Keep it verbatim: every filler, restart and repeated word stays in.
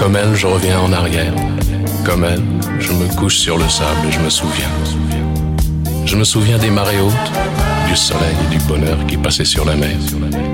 Comme elle, je reviens en arrière. Comme elle, je me couche sur le sable et je me souviens. Je me souviens des marées hautes, du soleil et du bonheur qui passaient sur la mer.